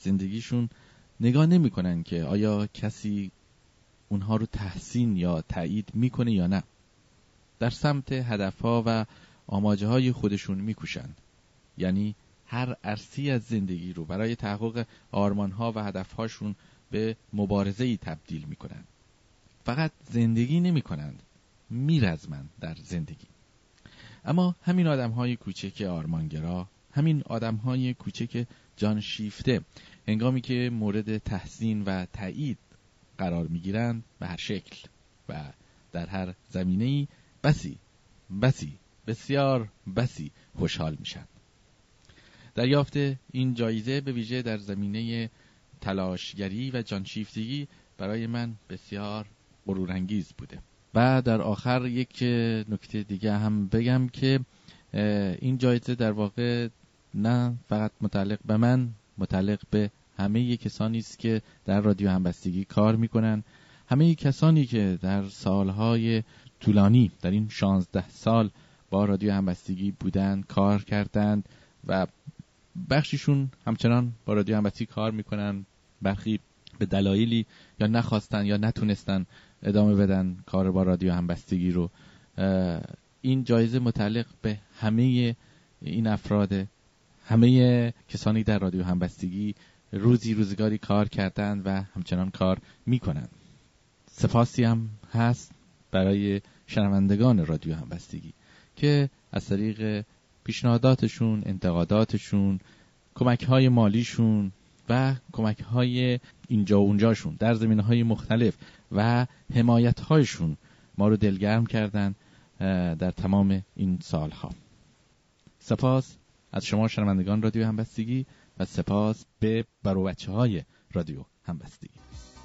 زندگیشون نگاه نمی کنن که آیا کسی اونها رو تحسین یا تایید میکنه یا نه. در سمت هدفها و آماجه های خودشون میکوشن. یعنی هر عرصی از زندگی رو برای تحقق آرمانها و هدفهاشون به مبارزه‌ای تبدیل میکنن. فقط زندگی نمیکنند، میرزمند در زندگی. اما همین آدم‌های کوچک آرمانگرا، همین آدم‌های کوچک جان شیفته، هنگامی که مورد تحسین و تایید قرار میگیرند به هر شکل و در هر زمینه‌ای بسیار بسی خوشحال میشن. دریافت این جایزه به ویژه در زمینه تلاشگری و جانشیفتگی برای من بسیار غرورانگیز بوده. و در آخر یک نکته دیگه هم بگم که این جایزه در واقع نه فقط متعلق به من، متعلق به همه کسانی است که در رادیو همبستگی کار میکنن، همه کسانی که در سالهای طولانی، در این 16 سال با رادیو همبستگی بودند، کار کردند و بخشیشون همچنان با رادیو همبستگی کار میکنن، برخی به دلایلی یا نخواستن یا نتونستن ادامه بدن کار با رادیو همبستگی رو. این جایزه متعلق به همه این افراد، همه کسانی در رادیو همبستگی روزگاری کار کردند و همچنان کار میکنند. سپاسی هم هست برای شنوندگان رادیو همبستگی که از طریق پیشنهاداتشون، انتقاداتشون، کمک‌های مالیشون و کمک‌های اینجا و اونجاشون در زمینه‌های مختلف و حمایت‌هایشون ما رو دلگرم کردن در تمام این سالها. سپاس از شما شنوندگان رادیو همبستگی و سپاس به بر و بچه‌های رادیو همبستگی.